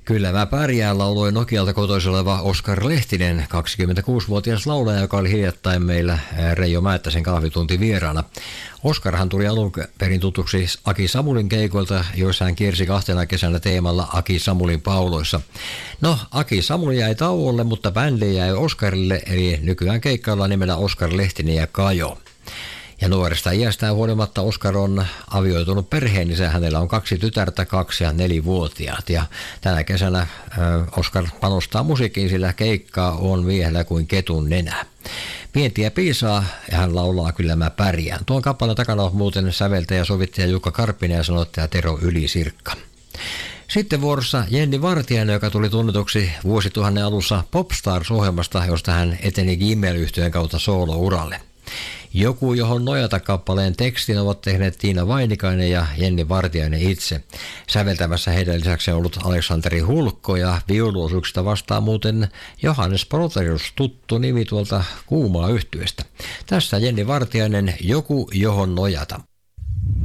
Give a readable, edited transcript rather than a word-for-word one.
Kyllä mä pärjään lauloi Nokialta kotoisin oleva Oskar Lehtinen, 26-vuotias laulaja, joka oli hiljattain meillä Reijo Määttäsen kahvitunti vieraana. Oskarhan tuli alun perin tutuksi Aki Samulin keikoilta, joissa hän kiersi 2 kesänä teemalla Aki Samulin pauloissa. No, Aki Samuli jäi tauolle, mutta bändi jäi Oskarille, eli nykyään keikkailla nimellä Oskar Lehtinen ja Kajo. Ja nuoresta iästään huolimatta Oskar on avioitunut perheenisä. Hänellä on 2 tytärtä, 2- ja 4-vuotiaat. Ja tänä kesänä Oskar panostaa musiikkiin, sillä keikkaa on miehellä kuin ketun nenä. Pientiä piisaa ja hän laulaa Kyllä mä pärjään. Tuon kappaleen takana on muuten säveltäjä ja sovittaja Jukka Karppinen ja sanottaja Tero Ylisirkka. Sitten vuorossa Jenni Vartiainen, joka tuli tunnetuksi vuosituhannen alussa Popstars-ohjelmasta, josta hän eteni Gimmel-yhtyeen kautta soolouralle. Joku, johon nojata kappaleen tekstin ovat tehneet Tiina Vainikainen ja Jenni Vartiainen itse. Säveltämässä heidän lisäksi on ollut Aleksanteri Hulkko ja viuluosuuksista vastaa muuten Johannes Proterius, tuttu nimi tuolta Kuumaa yhtyeestä. Tässä Jenni Vartiainen, Joku, johon nojata.